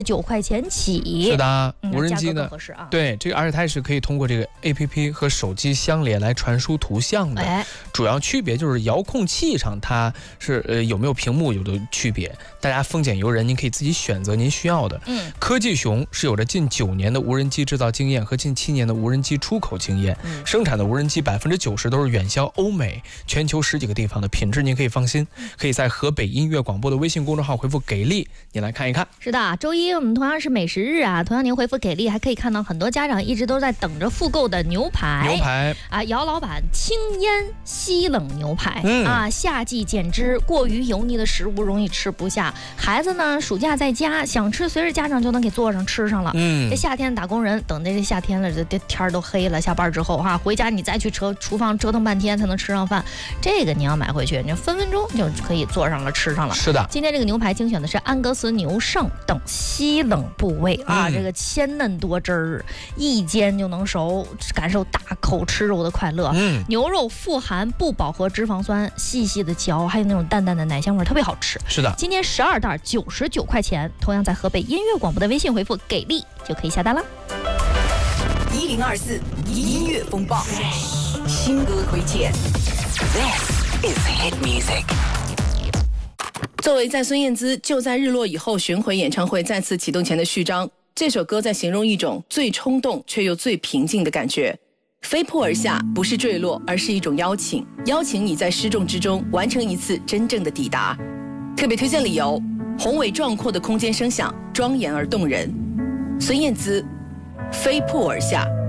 9块钱起。 是的，无人机呢， 合适啊。 对这个，而且它也是可以通过这个 APP 和手机相连来传输图像的。主要区别就是遥控器上它是有没有屏幕有的区别，大家丰俭由人，您可以自己选择您需要的。科技熊是有着近9年的无人机制造经验和近7年的无人机出口经验，生产的无人机90%都是远销欧美，全球10几个地方的，品质您可以放心。可以在河北音乐广播的微信公众号回复给力，您来看一看。 是的，周一我们同样是美食日啊，同样您回复给力，还可以看到很多家长一直都在等着复购的牛排啊，姚老板轻腌西冷牛排啊，夏季减脂，过于油腻的食物容易吃不下，孩子呢暑假在家想吃，随着家长就能给做上吃上了。这夏天打工人等这夏天了，这天儿都黑了，下班之后哈，回家你再去厨房折腾半天才能吃上饭，这个你要买回去，你分分钟就可以做上了吃上了。 是的， 今天这个牛排精选的是安格斯牛肾等西冷部位啊，这个鲜嫩多汁儿，一煎就能熟，感受大口吃肉的快乐。牛肉富含不饱和脂肪酸，细细的嚼，还有那种淡淡的奶香味，特别好吃。 是的， 今天12袋99块钱，同样在河北音乐广播的微信回复给力就可以下单了。 1024音乐风暴新歌推荐。This is hit music。作为在孙燕姿就在日落以后巡回演唱会再次启动前的序章，这首歌在形容一种最冲动却又最平静的感觉。飞扑而下不是坠落，而是一种邀请，邀请你在失重之中完成一次真正的抵达。特别推荐理由：宏伟壮阔的空间声响，庄严而动人。孙燕姿，飞扑而下。